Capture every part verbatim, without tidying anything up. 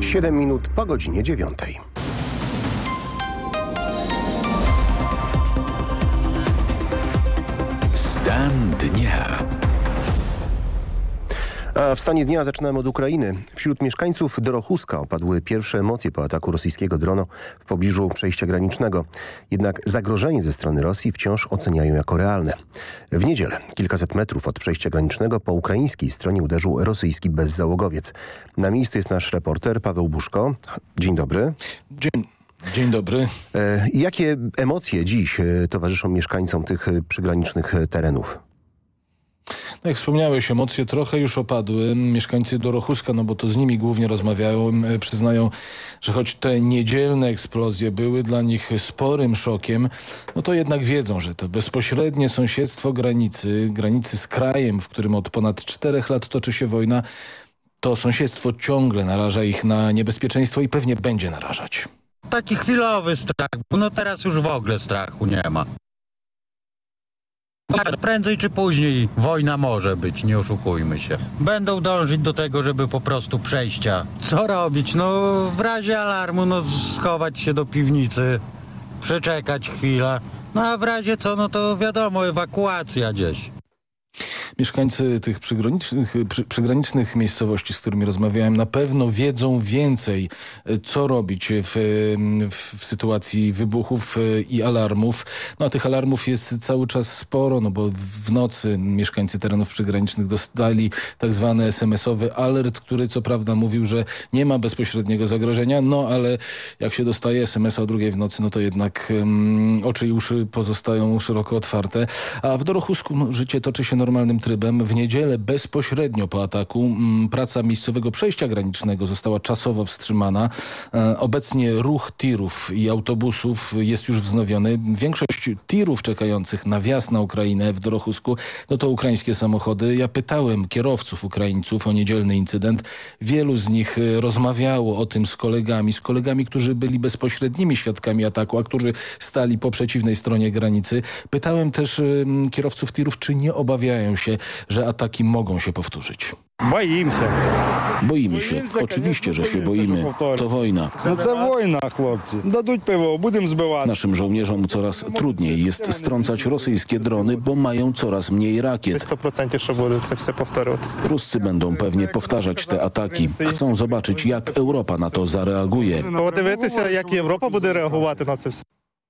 siedem minut po godzinie dziewiątej. Stan dnia. A w stanie dnia zaczynamy od Ukrainy. Wśród mieszkańców Dorochuska opadły pierwsze emocje po ataku rosyjskiego dronu w pobliżu przejścia granicznego. Jednak zagrożenie ze strony Rosji wciąż oceniają jako realne. W niedzielę, kilkaset metrów od przejścia granicznego, po ukraińskiej stronie uderzył rosyjski bezzałogowiec. Na miejscu jest nasz reporter Paweł Buszko. Dzień dobry. Dzień, dzień dobry. E, jakie emocje dziś e, towarzyszą mieszkańcom tych e, przygranicznych e, terenów? No jak wspomniałeś, emocje trochę już opadły. Mieszkańcy Dorochuska, no bo to z nimi głównie rozmawiają, przyznają, że choć te niedzielne eksplozje były dla nich sporym szokiem, no to jednak wiedzą, że to bezpośrednie sąsiedztwo granicy, granicy z krajem, w którym od ponad czterech lat toczy się wojna, to sąsiedztwo ciągle naraża ich na niebezpieczeństwo i pewnie będzie narażać. Taki chwilowy strach, no teraz już w ogóle strachu nie ma. Prędzej czy później wojna może być, nie oszukujmy się. Będą dążyć do tego, żeby po prostu przejścia. Co robić? No w razie alarmu, no schować się do piwnicy, przeczekać chwilę. No a w razie co, no to wiadomo, ewakuacja gdzieś. Mieszkańcy tych przygranicznych, przy, przygranicznych miejscowości, z którymi rozmawiałem, na pewno wiedzą więcej, co robić w, w, w sytuacji wybuchów i alarmów. No a tych alarmów jest cały czas sporo, no bo w nocy mieszkańcy terenów przygranicznych dostali tak zwany es em esowy alert, który co prawda mówił, że nie ma bezpośredniego zagrożenia, no ale jak się dostaje es em es o drugiej w nocy, no to jednak um, oczy i uszy pozostają szeroko otwarte. A w Dorochusku no, życie toczy się normalnym trybem. W niedzielę bezpośrednio po ataku m, praca miejscowego przejścia granicznego została czasowo wstrzymana. E, obecnie ruch tirów i autobusów jest już wznowiony. Większość tirów czekających na wjazd na Ukrainę w Dorochusku no to ukraińskie samochody. Ja pytałem kierowców Ukraińców o niedzielny incydent. Wielu z nich rozmawiało o tym z kolegami, z kolegami, którzy byli bezpośrednimi świadkami ataku, a którzy stali po przeciwnej stronie granicy. Pytałem też y, kierowców tirów, czy nie obawiają się, że ataki mogą się powtórzyć. Boimy się. Boimy się. Oczywiście, że się boimy. To wojna. No to wojna, chłopcy. Dадуть пиво, будемо збивати. Naszym żołnierzom coraz trudniej jest strącać rosyjskie drony, bo mają coraz mniej rakiet. сто процентів, що буде це все повторюватися. Ruscy będą pewnie powtarzać te ataki. Chcą zobaczyć, jak Europa na to zareaguje. Подивитися, як Європа буде реагувати на це все.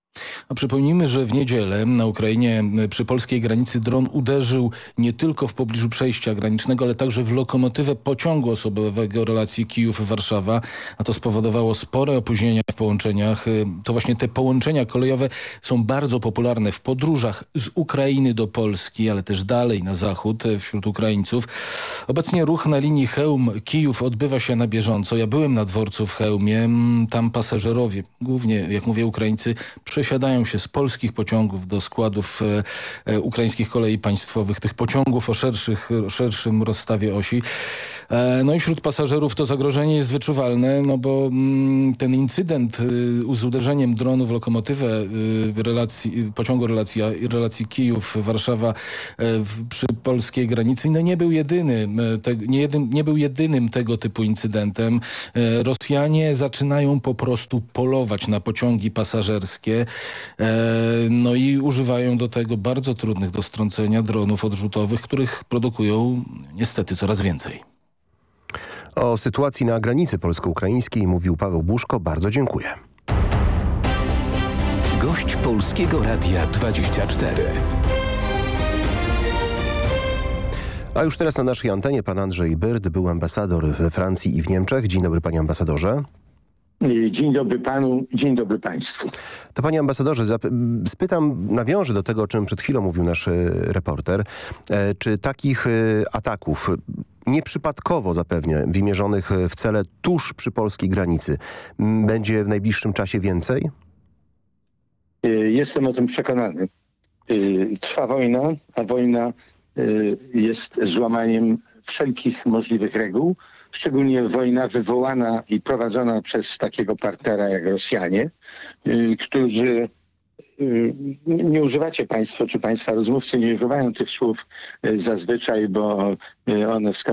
A przypomnijmy, że w niedzielę na Ukrainie przy polskiej granicy dron uderzył nie tylko w pobliżu przejścia granicznego, ale także w lokomotywę pociągu osobowego relacji Kijów-Warszawa, a to spowodowało spore opóźnienia w połączeniach. To właśnie te połączenia kolejowe są bardzo popularne w podróżach z Ukrainy do Polski, ale też dalej na zachód wśród Ukraińców. Obecnie ruch na linii Chełm-Kijów odbywa się na bieżąco. Ja byłem na dworcu w Chełmie. Tam pasażerowie, głównie jak mówię Ukraińcy, przesiadają się z polskich pociągów do składów e, e, ukraińskich kolei państwowych, tych pociągów o szerszych, szerszym rozstawie osi. E, no i wśród pasażerów to zagrożenie jest wyczuwalne, no bo mm, ten incydent y, z uderzeniem dronu w lokomotywę y, relacji, pociągu relacji, relacji Kijów-Warszawa y, przy polskiej granicy, no nie był jedyny, y, te, nie, jedyn, nie był jedynym tego typu incydentem. Y, Rosjanie zaczynają po prostu polować na pociągi pasażerskie. No i używają do tego bardzo trudnych do strącenia dronów odrzutowych, których produkują niestety coraz więcej. O sytuacji na granicy polsko-ukraińskiej mówił Paweł Buszko. Bardzo dziękuję. Gość Polskiego Radia dwadzieścia cztery. A już teraz na naszej antenie pan Andrzej Byrd, był ambasador we Francji i w Niemczech. Dzień dobry, panie ambasadorze. Dzień dobry panu, dzień dobry państwu. To panie ambasadorze, spytam, nawiążę do tego, o czym przed chwilą mówił nasz reporter. E, czy takich e, ataków, nieprzypadkowo zapewne wymierzonych w cele tuż przy polskiej granicy, m, będzie w najbliższym czasie więcej? Jestem o tym przekonany. Trwa wojna, a wojna jest złamaniem wszelkich możliwych reguł, szczególnie wojna wywołana i prowadzona przez takiego partnera jak Rosjanie, którzy, nie używacie państwo, czy państwa rozmówcy nie używają tych słów zazwyczaj, bo one wskazują